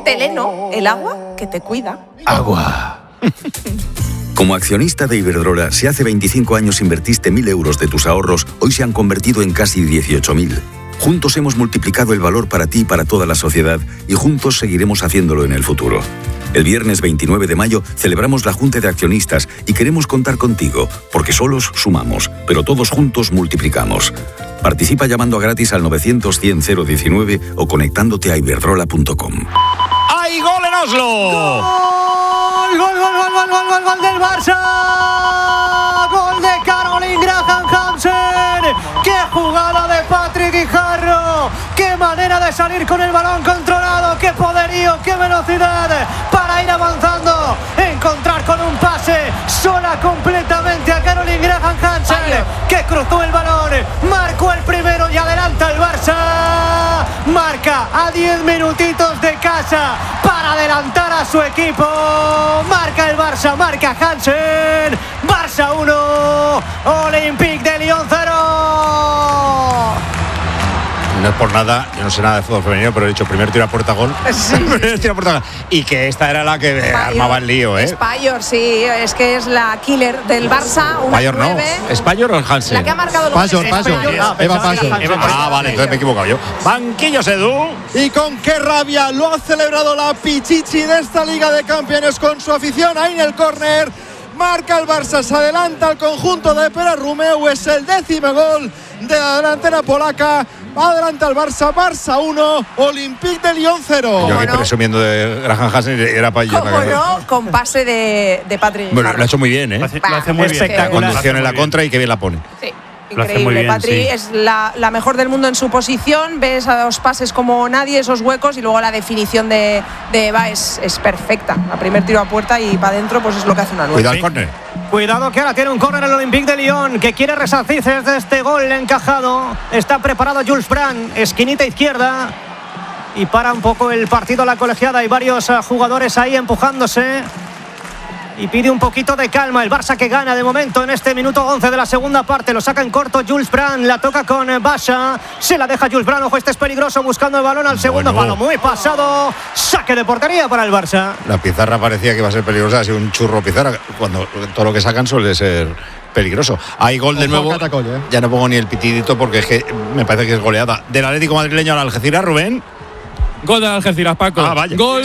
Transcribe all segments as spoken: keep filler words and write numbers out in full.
Teleno, el agua que te cuida. Agua. Como accionista de Iberdrola, si hace veinticinco años invertiste mil euros de tus ahorros, hoy se han convertido en casi dieciocho mil. Juntos hemos multiplicado el valor para ti y para toda la sociedad, y juntos seguiremos haciéndolo en el futuro. El viernes veintinueve de mayo celebramos la Junta de Accionistas y queremos contar contigo, porque solos sumamos, pero todos juntos multiplicamos. Participa llamando a gratis al novecientos cien cero diecinueve o conectándote a iberdrola punto com. ¡Hay gol en Oslo! ¡Gol, gol, gol, gol, gol, gol, gol, gol del Barça! ¡Gol de Caroline Graham Hansen! ¡Qué jugada de Patrick Guijarro! ¡Qué manera de salir con el balón controlado! ¡Qué poderío! ¡Qué velocidad! Para ir avanzando, encontrar con un pase sola completamente a Caroline Graham Hansen, que cruzó el balón, marcó el primero y adelanta el Barça. Marca a diez minutitos de casa para adelantar a su equipo. Marca el Barça, marca Hansen. Barça uno, Olympique de Lyon cero. No es por nada, yo no sé nada de fútbol femenino, pero he dicho primer tiro a puerta gol. Sí, primer tiro a puerta gol. Y que esta era la que Spayor, armaba el lío, ¿eh? Spayor, sí, es que es la killer del Barça. Spayor no. ¿Spayor o Hansen? La que ha marcado los Spayor, Spayor. Ah, Eva Spayor. Ah, vale, entonces me he equivocado yo. Banquillos, Edu. Y con qué rabia lo ha celebrado la Pichichi de esta Liga de Campeones con su afición ahí en el córner. Marca el Barça, se adelanta al conjunto de Pere Rumeu, es el décimo gol de la delantera polaca. Adelanta el Barça, Barça uno, Olympique de Lyon cero. Yo aquí no? presumiendo de Graham Hansen era para ¿Cómo no? Con pase de, de Patrick. Bueno, lo ha hecho muy bien, ¿eh? Lo hace, lo hace muy espectacular. bien. Conducción en la contra y que bien la pone. Sí. Lo hace muy Increíble, bien, Patri sí. es la, la mejor del mundo en su posición, ves a los pases como nadie, esos huecos, y luego la definición de, de Eva es, es perfecta. A primer tiro a puerta y para adentro, pues es lo que hace una nueva. Cuidado el córner. Cuidado que ahora tiene un córner el Olympique de Lyon, que quiere resarcirse de este gol encajado. Está preparado Jules Brandt, esquinita izquierda, y para un poco el partido la colegiada. Hay varios uh, jugadores ahí empujándose. Y pide un poquito de calma el Barça, que gana de momento en este minuto once de la segunda parte. Lo saca en corto Jules Brandt, la toca con Basha, se la deja Jules Brandt. Ojo, este es peligroso, buscando el balón al segundo bueno. palo, muy pasado. Saque de portería para el Barça. La pizarra parecía que iba a ser peligrosa, ha sido un churro pizarra, cuando todo lo que sacan suele ser peligroso. Hay gol de nuevo. Catacol, ¿eh? Ya no pongo ni el pitidito porque es que me parece que es goleada del Atlético madrileño al Algeciras, Rubén. Gol del Algeciras, Paco. Ah, vaya. Gol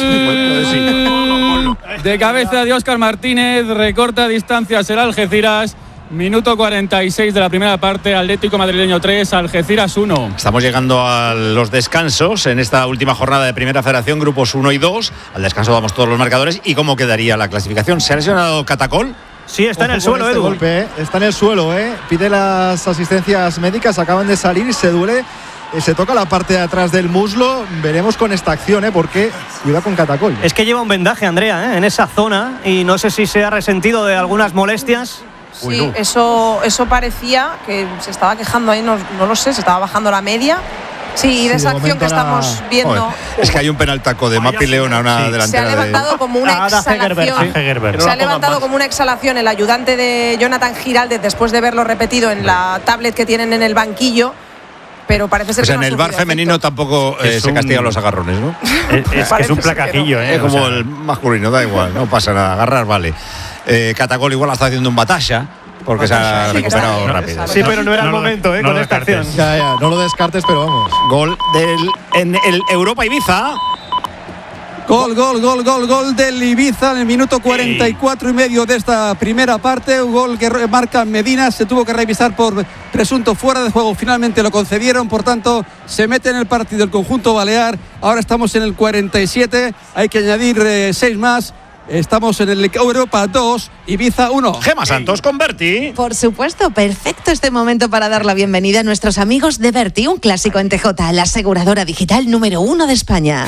Sí. de cabeza de Óscar Martínez, recorta distancias el Algeciras. Minuto cuarenta y seis de la primera parte, Atlético madrileño tres, Algeciras uno. Estamos llegando a los descansos en esta última jornada de Primera Federación, grupos uno y dos. Al descanso damos todos los marcadores. ¿Y cómo quedaría la clasificación? ¿Se ha lesionado Catacol? Sí, está en el Ojo suelo, con este Edu. golpe, ¿eh? Está en el suelo, ¿eh? Pide las asistencias médicas, acaban de salir y se duele. Se toca la parte de atrás del muslo. Veremos con esta acción, ¿eh? Porque cuidado con Catacol. Es que lleva un vendaje, Andrea, ¿eh? En esa zona, y no sé si se ha resentido de algunas molestias. Sí, Uy, no. eso, eso parecía que se estaba quejando ahí, no, no lo sé, se estaba bajando la media. Sí, y de Sí, esa de acción que momento era- estamos viendo. Joder, es que hay un penaltaco de Mapi León a una Sí. Se ha delantera levantado de... como una Ah, da Hegerberg, exhalación. sí. Hegerberg. Se ha levantado como una exhalación el ayudante de Jonathan Giraldez después de verlo repetido en la tablet que tienen en el banquillo. Pero parece ser O sea, que no en ha el bar surtido femenino efecto. tampoco eh, Es se un- castigan los agarrones, ¿no? Es, es que es Parece un ser que placajillo, no. ¿eh? Es O como sea, el masculino, da igual, no pasa nada, agarrar vale. Eh, Catacol igual está haciendo un batalla porque se ha Sí, que recuperado está bien, rápido. sí, Sí, pero no era el No lo- momento, ¿eh? no Con lo esta descartes. acción. Ya, ya, no lo descartes, pero vamos. Gol del en el Europa Ibiza. Gol, gol, gol, gol, gol del Ibiza en el minuto cuarenta y cuatro y medio de esta primera parte. Un gol que marca Medina, se tuvo que revisar por presunto fuera de juego. Finalmente lo concedieron, por tanto se mete en el partido el conjunto balear. Ahora estamos en el cuarenta y siete, hay que añadir eh, seis más. Estamos en el Europa dos, Ibiza uno. Gema Santos con Berti. Por supuesto, perfecto este momento para dar la bienvenida a nuestros amigos de Berti, un clásico en T J, la aseguradora digital número uno de España.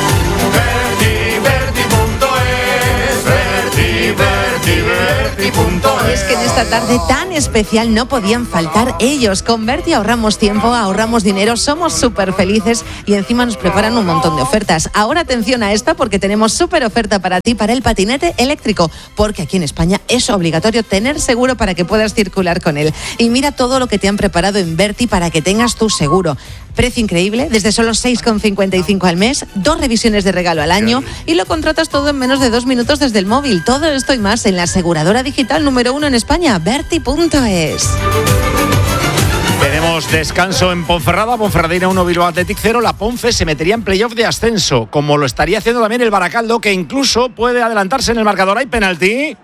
Y es que en esta tarde tan especial no podían faltar ellos. Con Berti ahorramos tiempo, ahorramos dinero, somos súper felices y encima nos preparan un montón de ofertas. Ahora atención a esta porque tenemos súper oferta para ti para el patinete eléctrico, porque aquí en España es obligatorio tener seguro para que puedas circular con él. Y mira todo lo que te han preparado en Berti para que tengas tu seguro. Precio increíble, desde solo seis con cincuenta y cinco al mes, dos revisiones de regalo al año y lo contratas todo en menos de dos minutos desde el móvil. Todo esto y más en la aseguradora digital número uno en España, Berti punto es. Tenemos descanso en Ponferrada, Ponferradina uno, Bilbao Athletic cero. La Ponfe se metería en playoff de ascenso, como lo estaría haciendo también el Baracaldo, que incluso puede adelantarse en el marcador. ¿Hay penalti?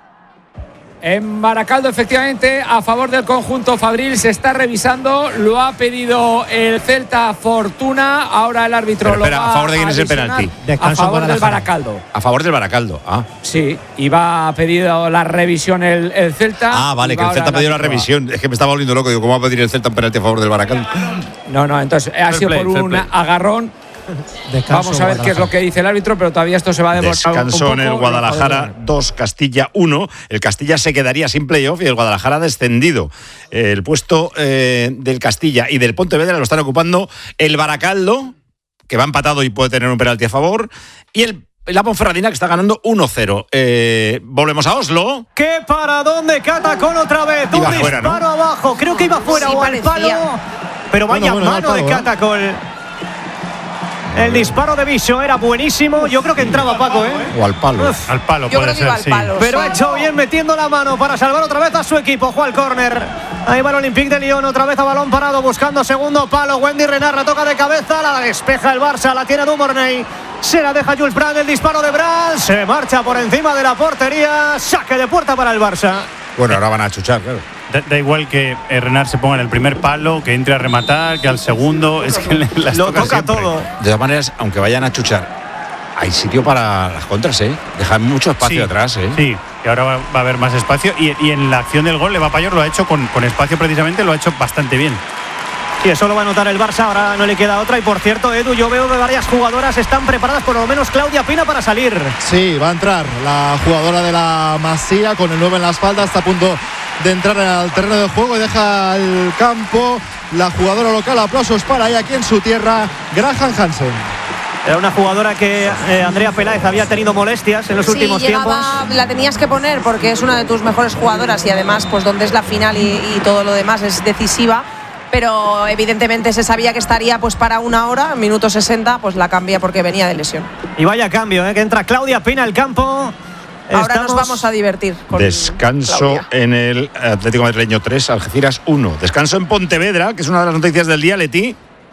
En Baracaldo, efectivamente, a favor del conjunto Fabril, se está revisando, lo ha pedido el Celta Fortuna, ahora el árbitro Pero, espera, lo va ¿a favor de quién a es el visionar. penalti? A favor del Baracaldo. A favor del Baracaldo, ah. Sí, y va a pedir la revisión el, el Celta. Ah, vale, que el Celta ha pedido la revisión. Es que me estaba volviendo loco, digo, ¿cómo va a pedir el Celta un penalti a favor del Baracaldo? No, no, entonces ha sido play, por un play. agarrón. Descanso, Vamos a ver qué es lo que dice el árbitro, pero todavía esto se va a demorar. Descanso en el Guadalajara dos, Castilla uno. El Castilla se quedaría sin playoff y el Guadalajara ha descendido. El puesto eh, del Castilla y del Pontevedra lo están ocupando el Baracaldo, que va empatado y puede tener un penalti a favor, y el la Ponferradina, que está ganando uno cero. Eh, volvemos a Oslo. ¡Qué paradón de Catacol otra vez! Un Iba disparo fuera, ¿no? abajo. Creo que iba fuera Sí, o al parecía. palo. Pero vaya Bueno, bueno, mano al de palo, ¿eh? Catacol. El disparo de Viso era buenísimo. Yo creo que entraba Paco, ¿eh? O al palo. Uf. Al palo Yo puede creo que ser, iba al sí. palo. Pero sí. ha hecho bien metiendo la mano para salvar otra vez a su equipo. Juega al córner. Ahí va el Olympique de Lyon, otra vez a balón parado, buscando segundo palo. Wendy Renard la toca de cabeza, la despeja el Barça, la tiene Dumornay. Se la deja Jules Brand, el disparo de Brand. Se marcha por encima de la portería. Saque de puerta para el Barça. Bueno, ahora van a chuchar, claro. Da, da igual que eh, Renard se ponga en el primer palo, que entre a rematar, que al segundo. Es que le- las Lo toca toca siempre. todo. De todas maneras, aunque vayan a chuchar, hay sitio para las contras, ¿eh? Dejan mucho espacio Sí, atrás, ¿eh? Sí, y ahora va, va a haber más espacio. Y, y en la acción del gol, Eva Payor lo ha hecho con, con espacio precisamente, lo ha hecho bastante bien. Sí, eso lo va a notar el Barça, ahora no le queda otra. Y por cierto, Edu, yo veo que varias jugadoras están preparadas, por lo menos Claudia Pina, para salir. Sí, va a entrar la jugadora de la Masía con el nueve en la espalda, está a punto de entrar al terreno de juego y deja el campo la jugadora local. Aplausos para ella aquí en su tierra, Graham Hansen. Era una jugadora que eh, Andrea Peláez había tenido molestias en los Sí, últimos llegaba, tiempos. la tenías que poner porque es una de tus mejores jugadoras y además, pues donde es la final y, y todo lo demás es decisiva. Pero evidentemente se sabía que estaría pues para una hora, minuto sesenta, pues la cambia porque venía de lesión. Y vaya cambio, eh, que entra Claudia Pina al campo. Ahora Estamos- nos vamos a divertir. Con Descanso Claudia. en el Atlético Madrileño tres, Algeciras uno. Descanso en Pontevedra, que es una de las noticias del día, Leti.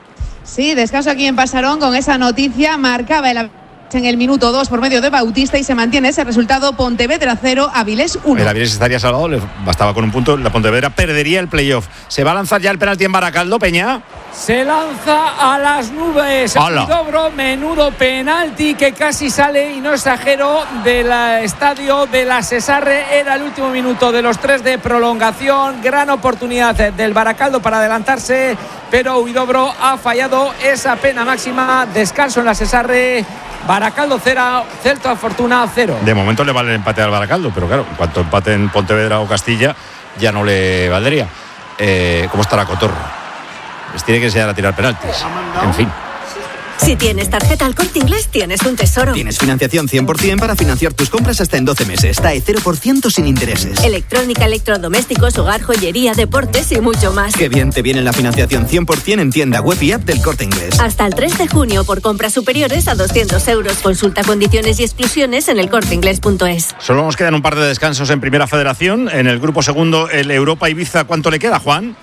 Sí, descanso aquí en Pasarón con esa noticia. Marcaba el en el minuto dos por medio de Bautista y se mantiene ese resultado. Pontevedra cero, Avilés uno. El Avilés estaría salvado, le bastaba con un punto. La Pontevedra perdería el playoff. ¿Se va a lanzar ya el penalti en Baracaldo, Peña? Se lanza a las nubes. ¡Hala! Huidobro, menudo penalti que casi sale, y no exagero, del estadio de la Cesarre. Era el último minuto de los tres de prolongación. Gran oportunidad del Baracaldo para adelantarse, pero Huidobro ha fallado esa pena máxima. Descanso en la Cesarre. Baracaldo cero, Celta Fortuna cero. De momento le vale el empate al Baracaldo, pero claro, en cuanto empate en Pontevedra o Castilla, ya no le valdría. Eh, ¿Cómo estará Cotorro? Les tiene que enseñar a tirar penaltis. En fin. Si tienes tarjeta al Corte Inglés, tienes un tesoro. Tienes financiación cien por ciento para financiar tus compras hasta en doce meses. T A E cero por ciento sin intereses. Electrónica, electrodomésticos, hogar, joyería, deportes y mucho más. Qué bien te viene la financiación cien por ciento en tienda web y app del Corte Inglés. Hasta el tres de junio por compras superiores a doscientos euros. Consulta condiciones y exclusiones en el corte inglés punto es. Solo nos quedan un par de descansos en Primera Federación. En el grupo segundo, el Europa Ibiza, ¿cuánto le queda, Juan?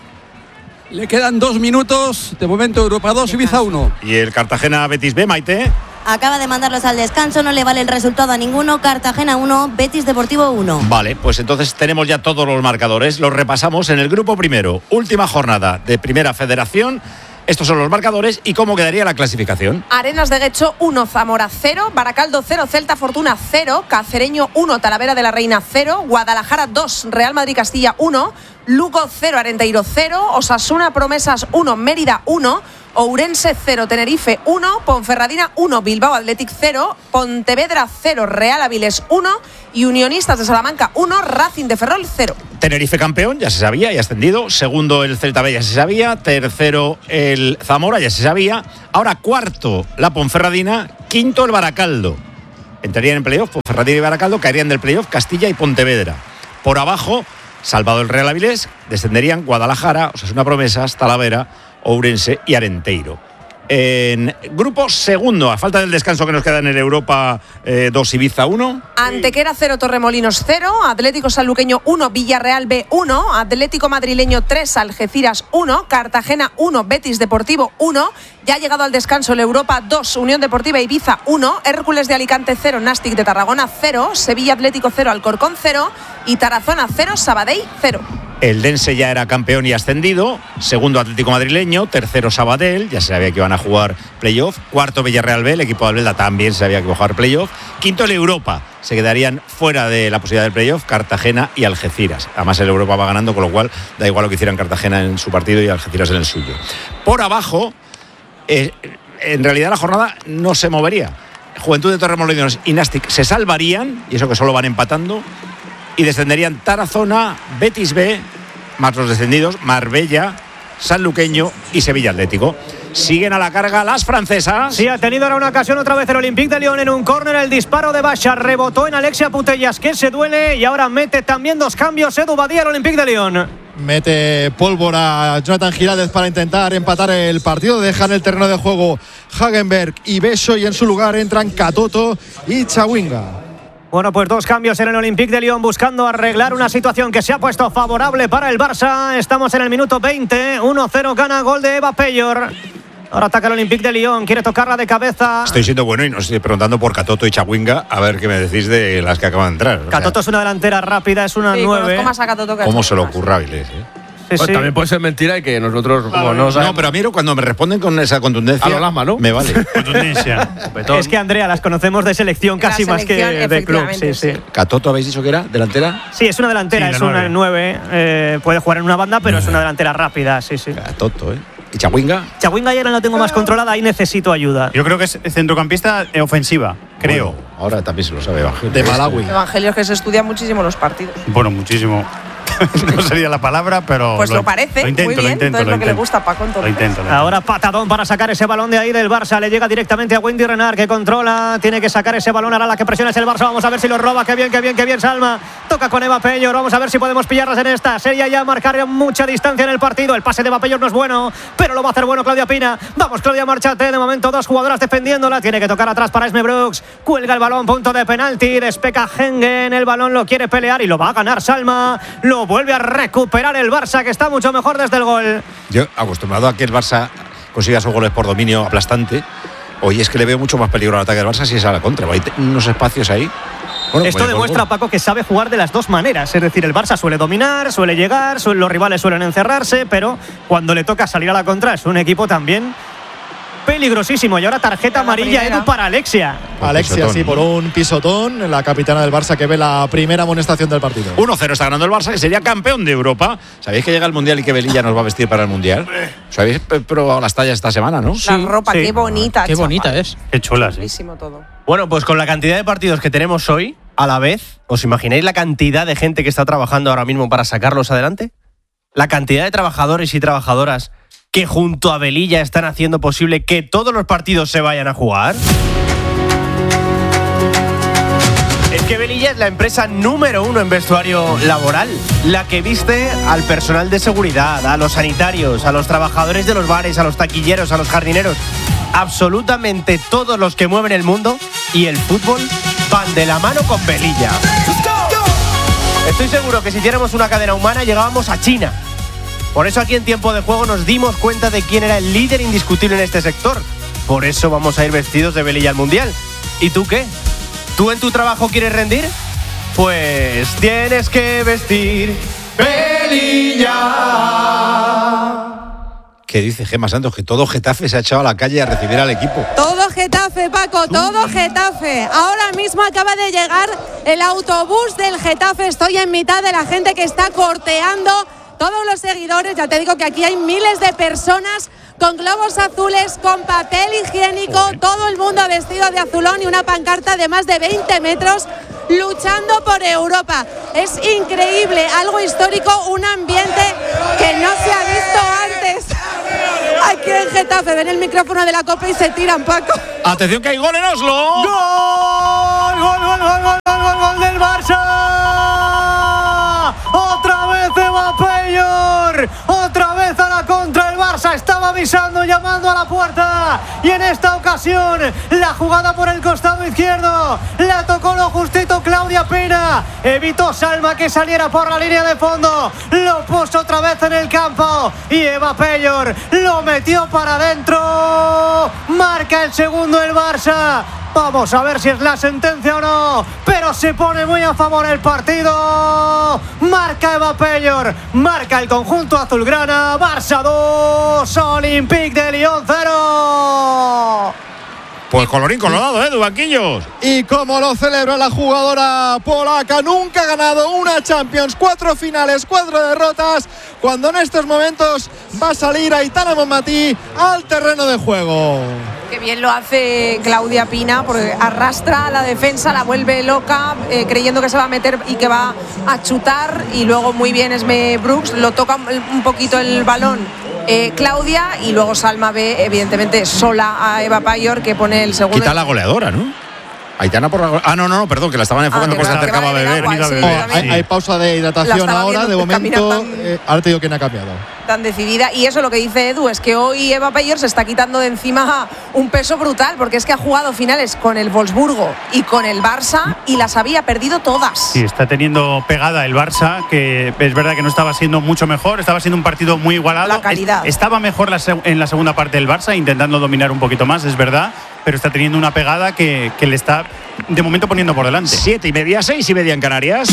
Le quedan dos minutos. De momento, Europa dos, Ibiza uno. Y el Cartagena Betis B, Maite. Acaba de mandarlos al descanso, no le vale el resultado a ninguno. Cartagena uno, Betis Deportivo uno. Vale, pues entonces tenemos ya todos los marcadores. Los repasamos en el grupo primero. Última jornada de Primera Federación. Estos son los marcadores y cómo quedaría la clasificación. Arenas de Guecho uno, Zamora cero, Baracaldo cero, Celta Fortuna cero, Cacereño uno, Talavera de la Reina cero, Guadalajara dos, Real Madrid Castilla uno, Lugo cero, Arenteiro cero, Osasuna Promesas uno, Mérida uno, Ourense cero, Tenerife uno, Ponferradina uno, Bilbao Athletic cero, Pontevedra cero, Real Avilés uno y Unionistas de Salamanca uno, Racing de Ferrol cero. Tenerife campeón, ya se sabía y ascendido. Segundo el Celta B, ya se sabía. Tercero el Zamora, ya se sabía. Ahora cuarto la Ponferradina. Quinto el Baracaldo. Entrarían en playoff Ponferradina y Baracaldo. Caerían del playoff Castilla y Pontevedra. Por abajo, salvado el Real Avilés, descenderían Guadalajara, Osasuna Promesas, Talavera, Ourense y Arenteiro. En grupo segundo, a falta del descanso que nos queda en el Europa eh, dos Ibiza uno. Antequera cero, Torremolinos cero, Atlético Sanluqueño uno, Villarreal B uno, Atlético Madrileño tres, Algeciras uno, Cartagena uno, Betis Deportivo uno. Ya ha llegado al descanso el Europa dos, Unión Deportiva Ibiza uno, Hércules de Alicante cero, Nàstic de Tarragona cero, Sevilla Atlético cero, Alcorcón cero y Tarazona cero, Sabadell cero. El Dense ya era campeón y ascendido. Segundo, Atlético Madrileño. Tercero, Sabadell. Ya se sabía que iban a jugar playoff. Cuarto, Villarreal B. El equipo de Albelda también se sabía que iba a jugar playoff. Quinto, el Europa. Se quedarían fuera de la posibilidad del playoff Cartagena y Algeciras. Además, el Europa va ganando, con lo cual da igual lo que hicieran Cartagena en su partido y Algeciras en el suyo. Por abajo, eh, en realidad la jornada no se movería. Juventud de Torremolinos y Nàstic se salvarían, y eso que solo van empatando, y descenderían Tarazona, Betis B, más los descendidos, Marbella, Sanluqueño y Sevilla Atlético. Siguen a la carga las francesas. Sí, ha tenido ahora una ocasión otra vez el Olympique de Lyon en un córner. El disparo de Baixa rebotó en Alexia Putellas, que se duele, y ahora mete también dos cambios Edu Badía al Olympique de Lyon. Mete pólvora Jonathan Giraldez para intentar empatar el partido. Dejan el terreno de juego Hagenberg y Beso, y en su lugar entran Katoto y Chawinga. Bueno, pues dos cambios en el Olympique de Lyon buscando arreglar una situación que se ha puesto favorable para el Barça. Estamos en el minuto veinte, uno cero, gana, gol de Eva Peyor. Ahora ataca el Olympique de Lyon, quiere tocarla de cabeza. Estoy siendo bueno y nos estoy preguntando por Katoto y Chawinga, a ver qué me decís de las que acaban de entrar. Katoto es una delantera rápida, es una sí, nueve. Más a Katoto que ¿Cómo se lo ocurra a Vilés, eh? Sí, pues sí. También puede ser mentira y que nosotros como no sabemos. No, pero a mí cuando me responden con esa contundencia, a lo Lasma, ¿no? Me vale. Contundencia. Es que, Andrea, las conocemos de selección casi más que de club. Sí, sí. ¿Katoto habéis dicho que era delantera? Sí, es una delantera, sí, es una nueve. Eh, puede jugar en una banda, pero nueve. Es una delantera rápida, sí, sí. Katoto, ¿eh? ¿Y Chawinga? Chawinga ya no la tengo más controlada, ahí necesito ayuda. Yo creo que es centrocampista ofensiva, creo. Bueno, ahora también se lo sabe Evangelio. De Malawi. Evangelio es que se estudia muchísimo los partidos. Bueno, muchísimo. No sería la palabra, pero pues lo, lo parece, lo intento, muy bien, lo intento, entonces lo, lo intento. que le gusta a Paco entonces. Lo intento, lo intento. Ahora patadón para sacar ese balón de ahí del Barça, le llega directamente a Wendy Renard, que controla, tiene que sacar ese balón, ahora la que presiona es el Barça, vamos a ver si lo roba, qué bien, qué bien, qué bien Salma, toca con Eva Peyor, vamos a ver si podemos pillarlas en esta, sería ya marcar mucha distancia en el partido, el pase de Eva Peyor no es bueno, pero lo va a hacer bueno Claudia Pina, vamos Claudia, márchate, de momento dos jugadoras defendiéndola, tiene que tocar atrás para Esme Brooks, cuelga el balón, punto de penalti, despeca Hengen, el balón lo quiere pelear y lo va a ganar Salma, lo vuelve a recuperar el Barça, que está mucho mejor desde el gol. Yo, acostumbrado a que el Barça consiga sus goles por dominio aplastante, hoy es que le veo mucho más peligro al ataque del Barça si es a la contra. Hay unos espacios ahí. Bueno, esto demuestra, Paco, que sabe jugar de las dos maneras. Es decir, el Barça suele dominar, suele llegar, suele, los rivales suelen encerrarse, pero cuando le toca salir a la contra es un equipo también peligrosísimo. Y ahora tarjeta amarilla, Edu, para Alexia. Alexia, pisotón. Sí, por un pisotón. La capitana del Barça que ve la primera amonestación del partido. uno cero está ganando el Barça, que sería campeón de Europa. ¿Sabéis que llega el Mundial y que Velilla nos va a vestir para el Mundial? ¿Os habéis probado las tallas esta semana, no? La ropa, sí. Qué bonita. Qué bonita chaval. Es. Qué chula, sí. Todo. Bueno, pues con la cantidad de partidos que tenemos hoy, a la vez, ¿os imagináis la cantidad de gente que está trabajando ahora mismo para sacarlos adelante? La cantidad de trabajadores y trabajadoras que junto a Velilla están haciendo posible que todos los partidos se vayan a jugar. Es que Velilla es la empresa número uno en vestuario laboral, la que viste al personal de seguridad, a los sanitarios, a los trabajadores de los bares, a los taquilleros, a los jardineros. Absolutamente todos los que mueven el mundo y el fútbol van de la mano con Velilla. Estoy seguro que si hiciéramos una cadena humana llegábamos a China. Por eso aquí en Tiempo de Juego nos dimos cuenta de quién era el líder indiscutible en este sector. Por eso vamos a ir vestidos de Velilla al Mundial. ¿Y tú qué? ¿Tú en tu trabajo quieres rendir? Pues tienes que vestir Velilla. ¿Qué dice Gemma Santos? Que todo Getafe se ha echado a la calle a recibir al equipo. Todo Getafe, Paco, todo Getafe. Ahora mismo acaba de llegar el autobús del Getafe. Estoy en mitad de la gente que está corteando todos los seguidores. Ya te digo que aquí hay miles de personas con globos azules, con papel higiénico, Joder. Todo el mundo vestido de azulón y una pancarta de más de veinte metros luchando por Europa. Es increíble, algo histórico, un ambiente que no se ha visto antes. Aquí en Getafe ven el micrófono de la Copa y se tiran, Paco. Atención que hay gol en Oslo. ¡Gol! ¡Gol, gol, gol, gol, gol, gol, gol del Barça! ¡Otra vez Eva Peyor! ¡Otra vez a la contra el Barça! Estaba avisando, llamando a la puerta. Y en esta ocasión, la jugada por el costado izquierdo. La tocó lo justito Claudia Pina. Evitó Salma que saliera por la línea de fondo. Lo puso otra vez en el campo. Y Eva Peyor lo metió para adentro. Marca el segundo el Barça. Vamos a ver si es la sentencia o no, pero se pone muy a favor el partido. Marca Eva Peyor, marca el conjunto azulgrana. Barça dos, Olympique de Lyon cero. Pues colorín colorado, ¿eh, de banquillos? Y como lo celebra la jugadora polaca, nunca ha ganado una Champions, cuatro finales, cuatro derrotas, cuando en estos momentos va a salir Aitana Bonmatí al terreno de juego. Qué bien lo hace Claudia Pina, porque arrastra a la defensa, la vuelve loca, eh, creyendo que se va a meter y que va a chutar, y luego muy bien Esme Brooks, lo toca un poquito el balón eh, Claudia, y luego Salma ve evidentemente sola a Eva Peyor, que pone el segundo. Quita la goleadora, ¿no? Aitana por la... Ah, no, no, perdón, que la estaban enfocando ah, porque se acercaba a beber. Agua, sí, oh, hay, hay pausa de hidratación ahora, de momento. Tan, eh, ahora te digo quién ha cambiado. Tan decidida. Y eso lo que dice Edu, es que hoy Eva Peyor se está quitando de encima un peso brutal, porque es que ha jugado finales con el Wolfsburgo y con el Barça y las había perdido todas. Sí, está teniendo pegada el Barça, que es verdad que no estaba siendo mucho mejor, estaba siendo un partido muy igualado. La calidad. Estaba mejor la seg- en la segunda parte del Barça, intentando dominar un poquito más, es verdad, pero está teniendo una pegada que, que le está de momento poniendo por delante. Siete y media, seis y media en Canarias.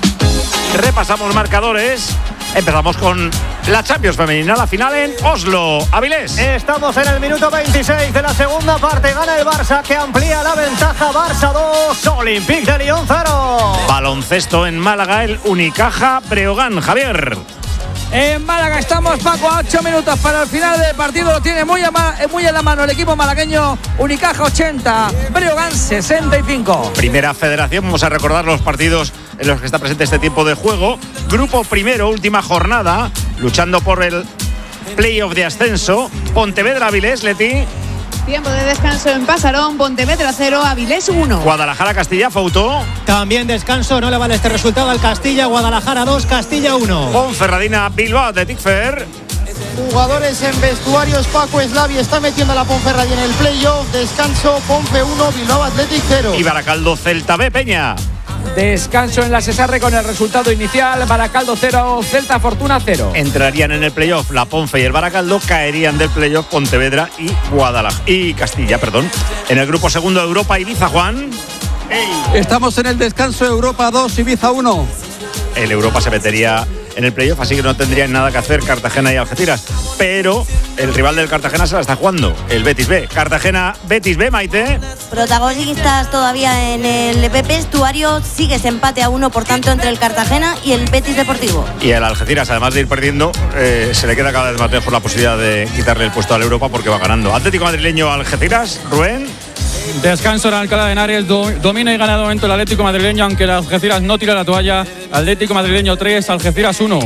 Repasamos marcadores. Empezamos con la Champions femenina, la final en Oslo. Avilés. Estamos en el minuto veintiséis de la segunda parte. Gana el Barça, que amplía la ventaja. Barça dos, Olympique de Lyon cero. Baloncesto en Málaga, el Unicaja Breogán. Javier. En Málaga estamos, Paco, a ocho minutos para el final del partido. Lo tiene muy, ma- muy en la mano el equipo malagueño. Unicaja ochenta, Breogán sesenta y cinco. Primera Federación, vamos a recordar los partidos en los que está presente este tiempo de juego. Grupo primero, última jornada, luchando por el playoff de ascenso. Pontevedra Avilés, Leti. Tiempo de descanso en Pasarón, Pontevedra cero, Avilés uno. Guadalajara Castilla, Fouto. También descanso, no le vale este resultado al Castilla. Guadalajara dos, Castilla uno. Ponferradina Bilbao Athletic Fair. Jugadores en vestuarios, Paco Slavi está metiendo a la Ponferradina en el playoff. Descanso, Ponfe uno, Bilbao Athletic cero. Y Baracaldo Celta B, Peña. Descanso en la Sesarre con el resultado inicial. Baracaldo cero, Celta Fortuna cero. Entrarían en el playoff la Ponfe y el Baracaldo, caerían del playoff Pontevedra y Guadalajara y Castilla, perdón. En el grupo segundo de Europa, Ibiza, Juan. ¡Ey! Estamos en el descanso, Europa dos, Ibiza uno. El Europa se metería en el playoff, así que no tendrían nada que hacer Cartagena y Algeciras. Pero el rival del Cartagena se la está jugando, el Betis B. Cartagena, Betis B, Maite. Protagonistas todavía en el vestuario, sigue ese empate a uno, por tanto, entre el Cartagena y el Betis Deportivo. Y el Algeciras, además de ir perdiendo, eh, se le queda cada vez más lejos la posibilidad de quitarle el puesto al Europa porque va ganando. Atlético madrileño, Algeciras, Rubén. Descanso en Alcalá de Henares, do, domina y gana de momento el Atlético madrileño, aunque el Algeciras no tira la toalla. Atlético madrileño tres, Algeciras uno.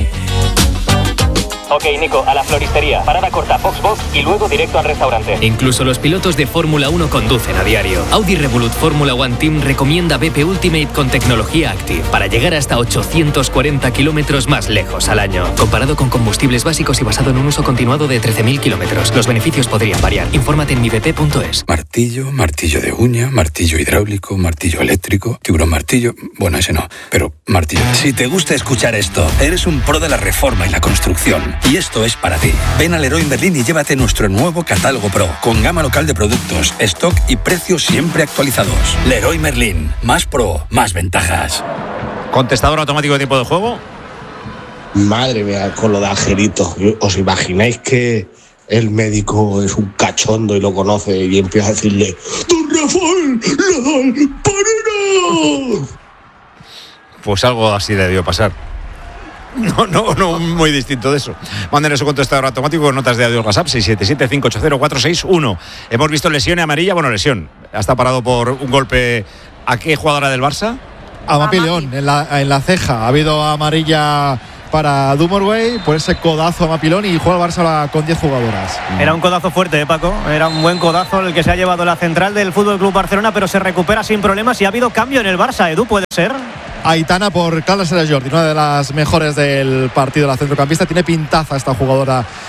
Ok, Nico, a la floristería. Parada corta, Foxbox y luego directo al restaurante. Incluso los pilotos de Fórmula uno conducen a diario. Audi Revolut Fórmula One Team recomienda B P Ultimate con tecnología Active para llegar hasta ochocientos cuarenta kilómetros más lejos al año. Comparado con combustibles básicos y basado en un uso continuado de trece mil kilómetros. Los beneficios podrían variar. Infórmate en mi b p punto es. Martillo, martillo de uña, martillo hidráulico, martillo eléctrico, tiburón martillo... Bueno, ese no, pero martillo. Si te gusta escuchar esto, eres un pro de la reforma y la construcción. Y esto es para ti. Ven al Leroy Merlin y llévate nuestro nuevo catálogo Pro, con gama local de productos, stock y precios siempre actualizados. Leroy Merlin, más pro, más ventajas. Contestador automático de tiempo de juego. Madre mía, con lo de Angelito. ¿Os imagináis que el médico es un cachondo y lo conoce y empieza a decirle: ¡Don Rafael Nadal Parera! Pues algo así debió pasar. No, no, no, muy distinto de eso. Manden su contestador automático con notas de audio al WhatsApp seis siete siete, cinco ocho cero, cuatro seis uno. Hemos visto lesión amarilla, bueno, lesión. Ha estado parado por un golpe. ¿A qué jugadora del Barça? A Mapi León, en la, en la ceja. Ha habido amarilla para Dumorway por ese codazo a Mapilón y juega el Barça con diez jugadoras. Era un codazo fuerte, ¿eh, Paco? Era un buen codazo el que se ha llevado la central del F C Barcelona, pero se recupera sin problemas y ha habido cambio en el Barça. Edu, ¿puede ser? Aitana por Carla Sera Jordi, una de las mejores del partido, la centrocampista. Tiene pintaza esta jugadora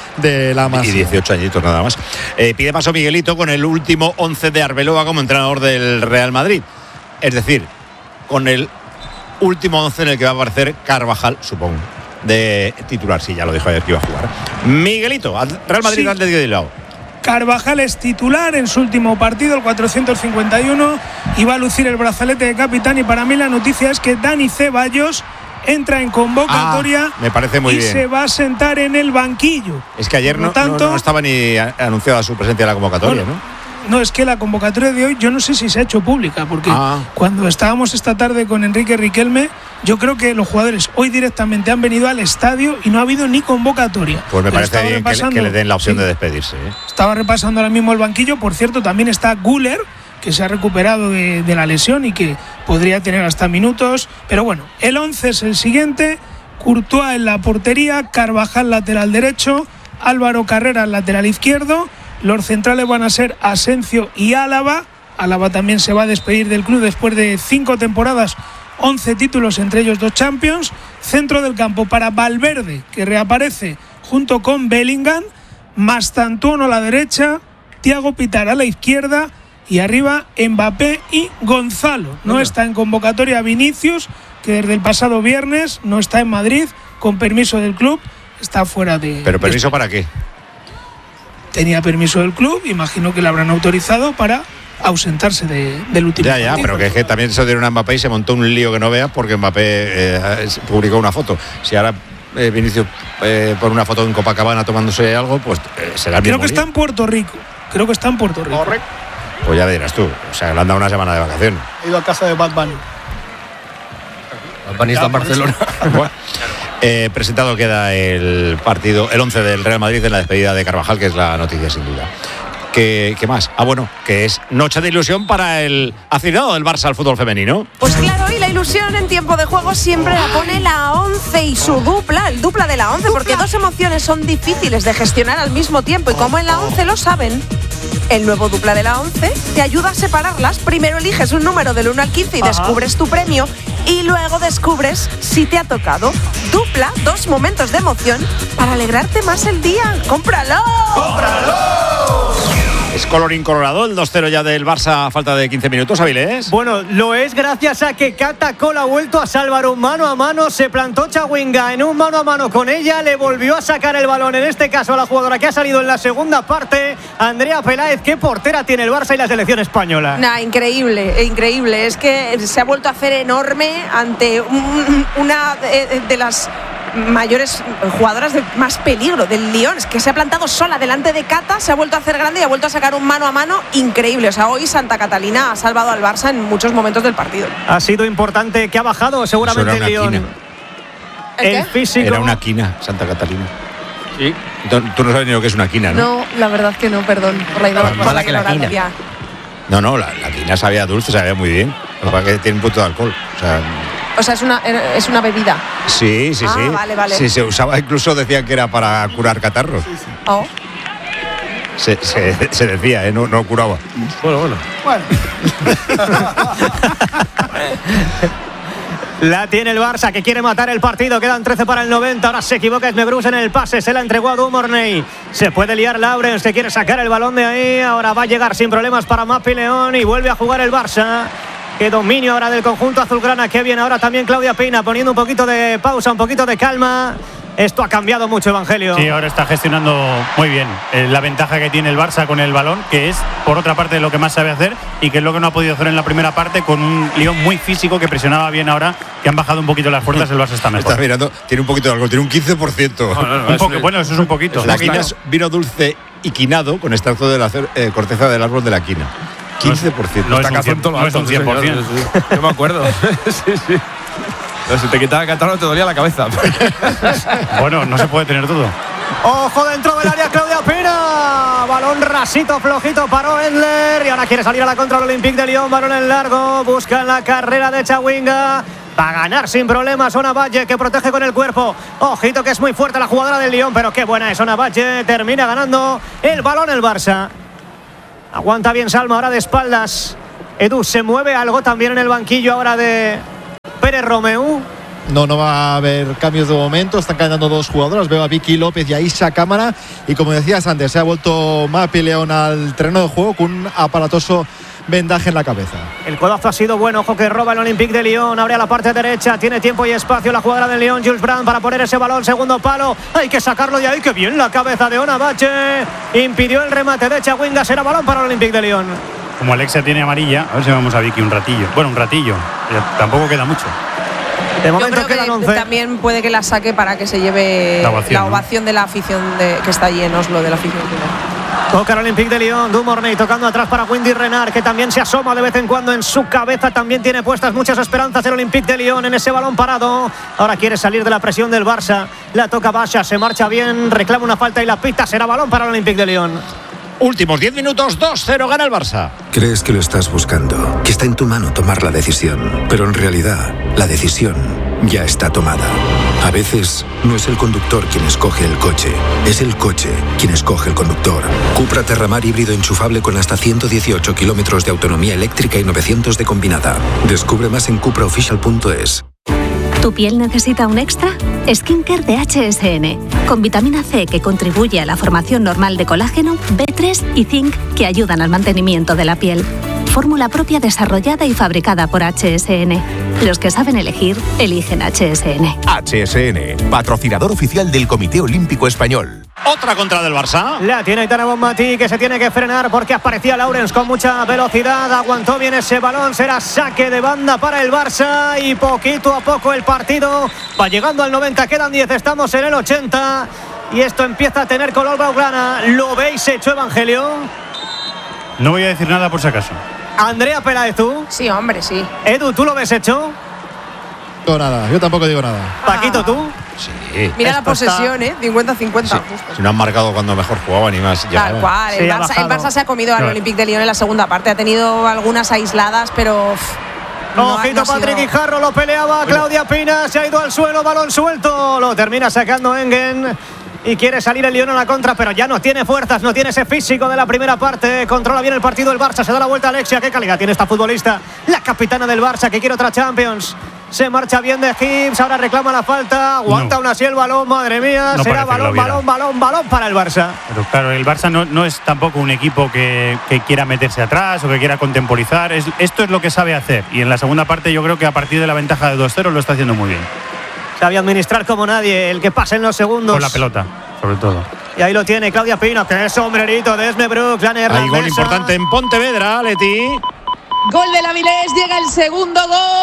de la Masía. Y dieciocho añitos nada más. Eh, pide paso Miguelito con el último once de Arbeloa como entrenador del Real Madrid. Es decir, con el último once en el que va a aparecer Carvajal, supongo, de titular. Sí, ya lo dijo ayer que iba a jugar. Miguelito, Real Madrid, Sí. Atlético de Bilbao. Carvajal es titular en su último partido, el cuatrocientos cincuenta y uno, y va a lucir el brazalete de capitán. Y para mí la noticia es que Dani Ceballos entra en convocatoria Ah, me parece muy y bien. se va a sentar en el banquillo. Es que ayer Por lo no, tanto- no, no estaba ni a- anunciada su presencia en la convocatoria, Bueno, ¿no? No, es que la convocatoria de hoy yo no sé si se ha hecho pública, porque Ah. cuando estábamos esta tarde con Enrique Riquelme, yo creo que los jugadores hoy directamente han venido al estadio y no ha habido ni convocatoria. Pues me Pero parece estaba bien que, le- repasando- que le den la opción sí, de despedirse. ¿eh? Estaba repasando ahora mismo el banquillo. Por cierto, también está Güler, que se ha recuperado de, de la lesión y que podría tener hasta minutos. Pero bueno, el once es el siguiente. Courtois en la portería, Carvajal lateral derecho, Álvaro Carreras lateral izquierdo. Los centrales van a ser Asencio y Álava. Álava también se va a despedir del club después de cinco temporadas, once títulos, entre ellos dos Champions. Centro del campo para Valverde, que reaparece junto con Bellingham. Mastantuono a la derecha, Thiago Pitar a la izquierda y arriba Mbappé y Gonzalo. No está en convocatoria Vinicius, que desde el pasado viernes no está en Madrid, con permiso del club, está fuera de... ¿Pero permiso para qué? Tenía permiso del club, imagino que le habrán autorizado para ausentarse de, del último Ya, ya, partido. pero que es que también se dieron a Mbappé y se montó un lío que no veas porque Mbappé eh, publicó una foto. Si ahora eh, Vinicius eh, pone una foto en Copacabana tomándose algo, pues eh, será el Creo mismo que está lío. en Puerto Rico. Creo que está en Puerto Rico. Pues ya dirás tú. O sea, le han dado una semana de vacaciones. He ido a casa de Bad Bunny. Bad Bunny está en Barcelona. Bueno, eh, presentado queda el partido, el once del Real Madrid en la despedida de Carvajal, que es la noticia sin duda. ¿Qué, qué más? Ah, bueno, que es noche de ilusión para el aficionado del Barça al fútbol femenino. Pues claro, y la ilusión en tiempo de juego siempre la pone la once y su dupla, el dupla de la once, porque dos emociones son difíciles de gestionar al mismo tiempo y como en la once lo saben, el nuevo dupla de la once te ayuda a separarlas. Primero eliges un número del uno al quince y Ajá. descubres tu premio y luego descubres si te ha tocado. Dupla, dos momentos de emoción para alegrarte más el día. ¡Cómpralo! Es colorín colorado, el dos cero ya del Barça a falta de quince minutos, Avilés. Bueno, lo es gracias a que Cata Cola ha vuelto a salvar un mano a mano. Se plantó Chawinga en un mano a mano con ella. Le volvió a sacar el balón, en este caso a la jugadora que ha salido en la segunda parte, Andrea Peláez. ¿Qué portera tiene el Barça y la selección española? Nah, increíble, increíble. Es que se ha vuelto a hacer enorme ante un- una de, de las mayores jugadoras de más peligro del Lyon. Es que se ha plantado sola delante de Cata, se ha vuelto a hacer grande y ha vuelto a sacar un mano a mano increíble. O sea, hoy Santa Catalina ha salvado al Barça en muchos momentos del partido. Ha sido importante, que ha bajado seguramente Eso el era una Lyon. ¿El El qué? físico. Era una quina, Santa Catalina. Sí. Tú, tú no sabes ni lo que es una quina, ¿no? No, la verdad que no, perdón por la, Más por mala la que la quina. ignorancia. No, no, la, la quina sabía dulce, sabía muy bien. Lo que pasa es que tiene un punto de alcohol. O sea, O sea, es una, es una bebida. sí, sí, Ah, sí. vale, vale. Sí, se usaba, incluso decían que era para curar catarros. Oh. Se, se, se decía, ¿eh? No, no curaba. Bueno, bueno. Bueno. La tiene el Barça, que quiere matar el partido. Quedan trece para el noventa. Ahora se equivoca Esmebrus en el pase. Se la entregó a Dumorney. Se puede liar Laurens, que quiere sacar el balón de ahí. Ahora va a llegar sin problemas para Mapi León. Y vuelve a jugar el Barça. Qué dominio ahora del conjunto azulgrana. Qué bien ahora también Claudia Pina, poniendo un poquito de pausa, un poquito de calma. Esto ha cambiado mucho, Evangelio. Sí, ahora está gestionando muy bien eh, la ventaja que tiene el Barça con el balón, que es, por otra parte, lo que más sabe hacer y que es lo que no ha podido hacer en la primera parte, con un Lyon muy físico que presionaba bien ahora, que han bajado un poquito las fuerzas, el Barça está mejor. Estás mirando, tiene un poquito de alcohol, tiene un quince por ciento. Un poco, bueno, eso es un poquito. La quina es vino dulce y quinado con extracto de la cer- eh, corteza del árbol de la quina. quince por ciento. No es un cien- no es un cien por ciento. Yo me acuerdo. sí, sí. Pero si te quitaba el catarro te dolía la cabeza. Bueno, no se puede tener todo. Ojo dentro del área, Claudia Pina. Balón rasito, flojito, paró Endler. Y ahora quiere salir a la contra del Olympique de Lyon. Balón en largo. Buscan la carrera de Chawinga. Va a ganar sin problemas Ona Valle, que protege con el cuerpo. Ojito que es muy fuerte la jugadora del Lyon, pero qué buena es Ona Valle. Termina ganando el balón el Barça. Aguanta bien Salma ahora de espaldas. Edu, se mueve algo también en el banquillo ahora de Pérez Romeu. No, no va a haber cambios de momento. Están calentando dos jugadoras. Veo a Vicky López y a Isa Cámara. Y como decías antes, se ha vuelto Mapi León al terreno de juego con un aparatoso vendaje en la cabeza. El codazo ha sido bueno. Ojo que roba el Olympique de Lyon. Abre a la parte derecha. Tiene tiempo y espacio la jugadora del Lyon, Jules Brand, para poner ese balón. Segundo palo. Hay que sacarlo de ahí. ¡Qué bien la cabeza de Ona Bache! Impidió el remate de Chawinga. Será balón para el Olympique de Lyon. Como Alexia tiene amarilla, a ver si vamos a Vicky un ratillo. Bueno, un ratillo. Tampoco queda mucho. De momento Yo creo que once. También puede que la saque para que se lleve la ovación, la ¿no? ovación de la afición de, que está allí en Oslo, de la afición. Toca el Olympique de Lyon, Dumornay tocando atrás para Wendy Renard, que también se asoma de vez en cuando en su cabeza. También tiene puestas muchas esperanzas el Olympique de Lyon en ese balón parado. Ahora quiere salir de la presión del Barça. La toca Basha, se marcha bien, reclama una falta y la pita. Será balón para el Olympique de Lyon. Últimos diez minutos, dos cero gana el Barça. Crees que lo estás buscando, que está en tu mano tomar la decisión, pero en realidad la decisión ya está tomada. A veces no es el conductor quien escoge el coche, es el coche quien escoge el conductor. Cupra Terramar híbrido enchufable con hasta ciento dieciocho kilómetros de autonomía eléctrica y novecientos de combinada. Descubre más en cupra official punto es. ¿Tu piel necesita un extra? Skincare de H S N, con vitamina C que contribuye a la formación normal de colágeno, B tres y zinc que ayudan al mantenimiento de la piel. Fórmula propia desarrollada y fabricada por H S N. Los que saben elegir, eligen H S N. H S N, patrocinador oficial del Comité Olímpico Español. Otra contra del Barça. La tiene Aitana Bonmatí, que se tiene que frenar porque aparecía Laurens con mucha velocidad. Aguantó bien ese balón. Será saque de banda para el Barça. Y poquito a poco el partido va llegando al noventa. Quedan diez. Estamos en el ochenta. Y esto empieza a tener color blaugrana. ¿Lo veis hecho, Evangelio? No voy a decir nada por si acaso. Andrea Peláez, ¿tú? Sí, hombre, sí. Edu, ¿tú lo ves hecho? No, nada. Yo tampoco digo nada. Paquito, ¿tú? Sí. Mira Esto la posesión, está... ¿eh? cincuenta cincuenta. Sí. Si no han marcado cuando mejor jugaban y más. Tal llegaban. cual. El, Sí, ha Barça, el bajado. Barça se ha comido al Claro. Olympique de Lyon en la segunda parte. Ha tenido algunas aisladas, pero. uf, no ha- Ojito, no ha sido- Patrick Guijarro lo peleaba. Claudia Pina se ha ido al suelo, balón suelto. Lo termina sacando Engen. Y quiere salir el Lyon a la contra, pero ya no tiene fuerzas, no tiene ese físico de la primera parte. Controla bien el partido el Barça, se da la vuelta a Alexia. Qué calidad tiene esta futbolista, la capitana del Barça, que quiere otra Champions. Se marcha bien de Gibbs, ahora reclama la falta. Aguanta No. aún así el balón, madre mía. No Será parece que lo balón, viera. balón, balón, balón para el Barça. Pero claro, el Barça no, no es tampoco un equipo que, que quiera meterse atrás o que quiera contemporizar. Es, esto es lo que sabe hacer. Y en la segunda parte yo creo que a partir de la ventaja de dos cero lo está haciendo muy bien. Sabe administrar como nadie, el que pasa en los segundos. Con la pelota, sobre todo. Y ahí lo tiene Claudia Pina, que sombrerito de Esme Brook, la Hay neerlandesa. gol importante en Pontevedra, Leti. Gol del Avilés, llega el segundo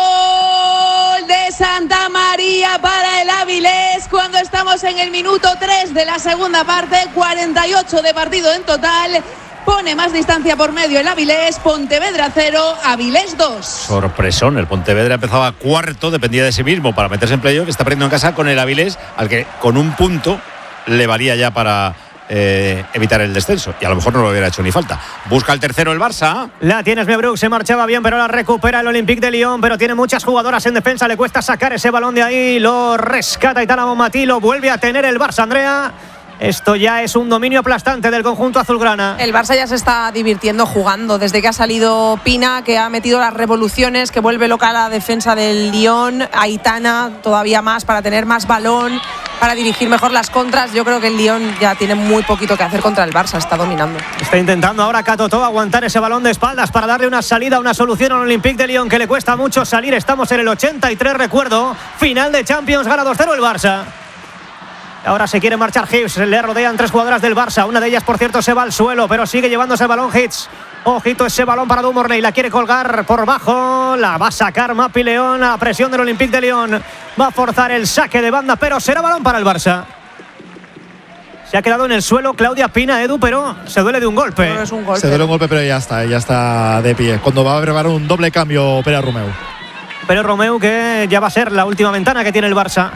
gol de Santa María para el Avilés cuando estamos en el minuto tres de la segunda parte, cuarenta y ocho de partido en total. Pone más distancia por medio el Avilés, Pontevedra cero, Avilés dos. Sorpresón, el Pontevedra empezaba cuarto, dependía de sí mismo para meterse en playoff. Está perdiendo en casa con el Avilés, al que con un punto le valía ya para eh, evitar el descenso. Y a lo mejor no lo hubiera hecho ni falta. Busca el tercero el Barça. La tiene Esmebrook, se marchaba bien, pero la recupera el Olympique de Lyon, pero tiene muchas jugadoras en defensa, le cuesta sacar ese balón de ahí, lo rescata Aitana Bonmatí, lo vuelve a tener el Barça, Andrea. Esto ya es un dominio aplastante del conjunto azulgrana. El Barça ya se está divirtiendo jugando. Desde que ha salido Pina, que ha metido las revoluciones, que vuelve loca la defensa del Lyon. Aitana todavía más para tener más balón, para dirigir mejor las contras. Yo creo que el Lyon ya tiene muy poquito que hacer contra el Barça. Está dominando. Está intentando ahora Catotó aguantar ese balón de espaldas para darle una salida, una solución al Olympique de Lyon, que le cuesta mucho salir. Estamos en el ochenta y tres, recuerdo. Final de Champions, gana dos cero el Barça. Ahora se quiere marchar Hibbs, le rodean tres jugadoras del Barça. Una de ellas, por cierto, se va al suelo, pero sigue llevándose el balón Hitz. Ojito ese balón para Dumornay, la quiere colgar por bajo. La va a sacar Mapi León a presión del Olympique de Lyon. Va a forzar el saque de banda, pero será balón para el Barça. Se ha quedado en el suelo Claudia Pina, Edu, pero se duele de un golpe. No es un golpe. Se duele un golpe, pero ya está, ya está de pie. Cuando va a preparar un doble cambio Pere Romeu. Pero Romeu, que ya va a ser la última ventana que tiene el Barça.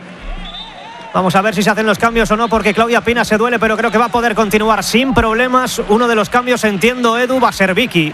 Vamos a ver si se hacen los cambios o no, porque Claudia Pina se duele, pero creo que va a poder continuar sin problemas. Uno de los cambios, entiendo, Edu, va a ser Vicky.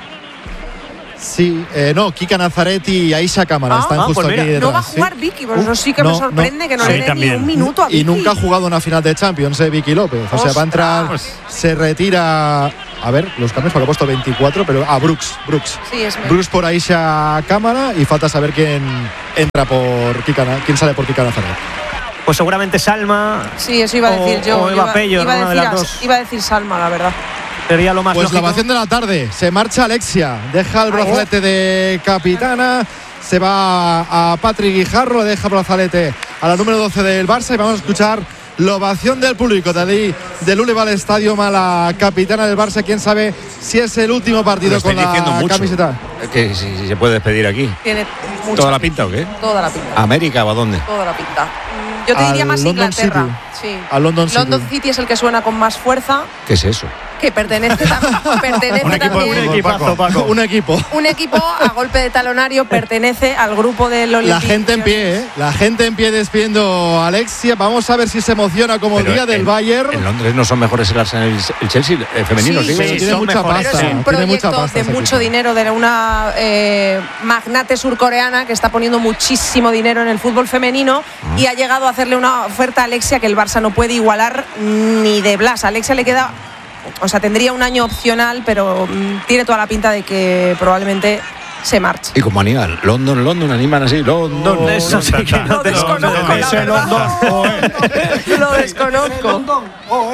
Sí, eh, no, Kika Nazaretti y Aisha Cámara Ah, están ah, justo pues mira, aquí detrás. No va a jugar sí. Vicky, pero eso sí que no, me sorprende no. que no Sí, le dé ni también. un minuto a Vicky. Y nunca ha jugado una final de Champions, eh, Vicky López. O sea, va a entrar, se retira a ver, los cambios, porque ha puesto veinticuatro, pero a ah, Brooks, Brooks. Sí, es Brooks por Aisha Cámara y falta saber quién entra por Kikana, quién sale por Kikana Nazaret. Pues seguramente Salma. Sí, eso iba a decir o, yo. O Eva iba, Pello, iba, una de a las decir, dos. iba a decir Salma, la verdad. Sería lo más Pues lógico. la ovación de la tarde. Se marcha Alexia. Deja el brazalete de capitana. Se va a Patrick Guijarro. Deja el brazalete a la número doce del Barça. Y vamos a escuchar la ovación del público de allí, del Uleval Stadium, a la capitana del Barça. Quién sabe si es el último partido con la mucho. camiseta. Que si, si se puede despedir aquí. Tiene mucha ¿Toda la pinta o qué? Toda la pinta. ¿América o a dónde? Toda la pinta. Yo te diría Al más London Inglaterra. City. Sí. Al London City. London City es el que suena con más fuerza, ¿Qué es eso? que pertenece, tam- pertenece Un equipo, también. un equipazo, Paco. Un equipo. Un equipo a golpe de talonario pertenece al grupo del Olympique. La gente en pie, ¿eh? La gente en pie despidiendo a Alexia. Vamos a ver si se emociona como el Pero día del en, Bayern. En Londres no son mejores el Arsenal y el Chelsea, el femenino, Sí, digo. sí, tiene mucha mejores. pasta. Es un Tiene proyecto mucha pasta de ese mucho equipo. dinero de una eh, magnate surcoreana que está poniendo muchísimo dinero en el fútbol femenino Ah. y ha llegado a hacerle una oferta a Alexia que el Barça no puede igualar ni de blas. A Alexia le queda, o sea, tendría un año opcional, pero mm, tiene toda la pinta de que probablemente se marche. Y como animan, London, London, animan así, London. Oh, eso sí que no te desconozco, la verdad. Lo desconozco.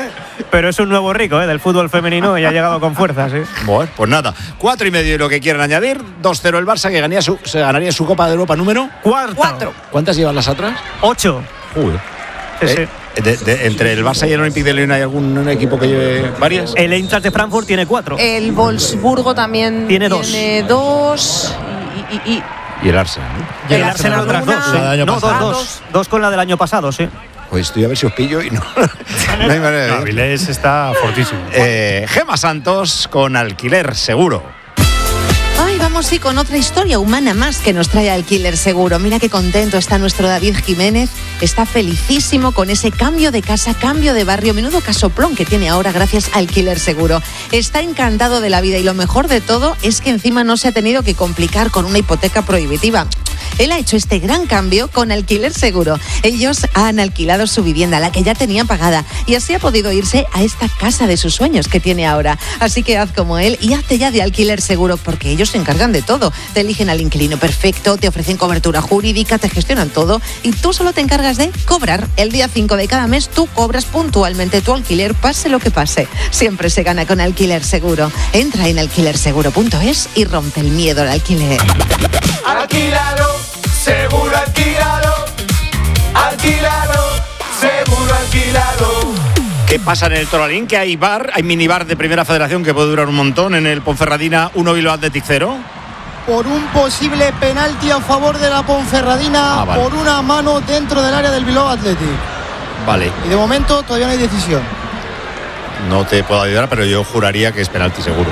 Pero es un nuevo rico, ¿eh? Del fútbol femenino y ha llegado con fuerza, sí. Bueno, pues nada, cuatro y medio y lo que quieran añadir. dos cero el Barça, que ganaría su, se ganaría su Copa de Europa número. Cuarto. Cuatro. ¿Cuántas llevan las otras? Ocho. Joder. Sí, Eh, de- de- entre el Barça y el Olympique de Lyon, ¿hay algún equipo que lleve varias? El Eintracht de Frankfurt tiene cuatro. El Wolfsburgo también Tiene dos. Tiene dos y, y- y- Y el Arsenal. Y el Arsenal otras dos. sí. La del año No, dos, pasado. dos. Dos con la del año pasado, sí. Pues estoy a ver si os pillo y no. no hay manera de- No, Avilés está fortísimo. Eh, Gema Santos con Alquiler Seguro. Ay, vamos sí con otra historia humana más que nos trae Alquiler Seguro. Mira qué contento está nuestro David Jiménez. Está felicísimo con ese cambio de casa, cambio de barrio. Menudo casoplón que tiene ahora gracias a Alquiler Seguro. Está encantado de la vida y lo mejor de todo es que encima no se ha tenido que complicar con una hipoteca prohibitiva. Él ha hecho este gran cambio con Alquiler Seguro. Ellos han alquilado su vivienda, la que ya tenían pagada, y así ha podido irse a esta casa de sus sueños que tiene ahora. Así que haz como él y hazte ya de Alquiler Seguro, porque ellos se encargan de todo. Te eligen al inquilino perfecto, te ofrecen cobertura jurídica, te gestionan todo y tú solo te encargas de cobrar. El día cinco de cada mes tú cobras puntualmente tu alquiler, pase lo que pase. Siempre se gana con Alquiler Seguro. Entra en alquiler seguro punto es y rompe el miedo al alquiler. Alquilalo, seguro alquilalo. Alquilalo, seguro alquilalo. ¿Qué pasa en el Toralín? Que hay bar, hay minibar de Primera Federación que puede durar un montón. En el Ponferradina uno Bilbao Athletic cero. Por un posible penalti a favor de la Ponferradina, Ah, vale. por una mano dentro del área del Bilbao Athletic. Vale, Y de momento todavía no hay decisión. no te puedo ayudar, pero yo juraría que es penalti seguro.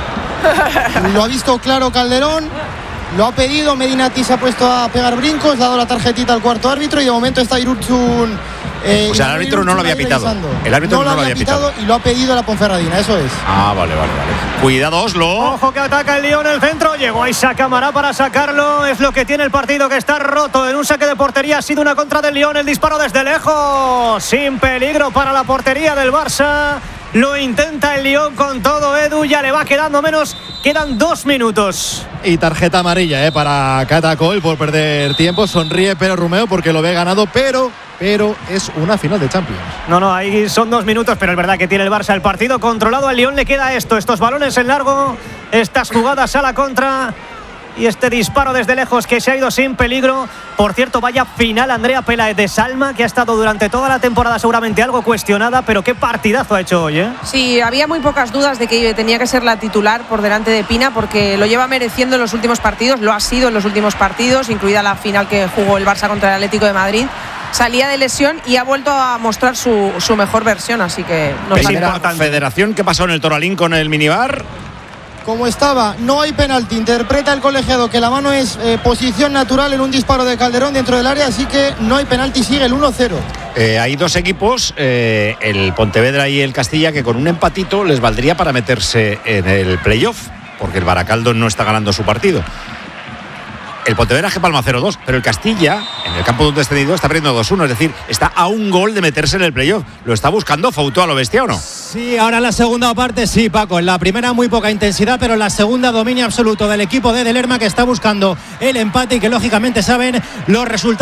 Lo ha visto claro Calderón, lo ha pedido, Medinati se ha puesto a pegar brincos, le ha dado la tarjetita al cuarto árbitro y de momento está Irurzun. eh, O sea, el árbitro no lo había ahí pitado. revisando. El árbitro no lo había pitado. y lo ha pedido la Ponferradina, eso es. Ah, vale, vale, vale. Cuidado, Oslo. Ojo que ataca el Lyon el centro. Llegó a Isa Camará para sacarlo. Es lo que tiene el partido, que está roto. En un saque de portería ha sido una contra del Lyon. El disparo desde lejos. Sin peligro para la portería del Barça. Lo intenta el Lyon con todo, Edu. Ya le va quedando menos. Quedan dos minutos. Y tarjeta amarilla eh, para Catacol por perder tiempo. Sonríe Pere Romeo porque lo ve ganado, pero, pero es una final de Champions. No, no, ahí son dos minutos, pero es verdad que tiene el Barça el partido controlado. Al Lyon le queda esto, estos balones en largo, estas jugadas a la contra y este disparo desde lejos que se ha ido sin peligro. Por cierto, vaya final Andrea Peláez de Salma, que ha estado durante toda la temporada seguramente algo cuestionada, pero qué partidazo ha hecho hoy, ¿eh? Sí, había muy pocas dudas de que tenía que ser la titular por delante de Pina, porque lo lleva mereciendo en los últimos partidos, lo ha sido en los últimos partidos, incluida la final que jugó el Barça contra el Atlético de Madrid. Salía de lesión y ha vuelto a mostrar su, su mejor versión, así que no Primera Federación, ¿qué pasó en el Toralín con el minibar? Como estaba, no hay penalti. Interpreta el colegiado que la mano es eh, posición natural en un disparo de Calderón dentro del área, así que no hay penalti, sigue el uno cero. Eh, hay dos equipos, eh, el Pontevedra y el Castilla, que con un empatito les valdría para meterse en el playoff, porque el Baracaldo no está ganando su partido. El Pontevedra que palma cero dos, pero el Castilla, en el campo de un descendido, está perdiendo dos uno, es decir, está a un gol de meterse en el playoff. ¿Lo está buscando Fouto a lo bestia o no? Sí, ahora en la segunda parte sí, Paco. En la primera muy poca intensidad, pero en la segunda dominio absoluto del equipo de De Lerma, que está buscando el empate y que lógicamente saben los resultados.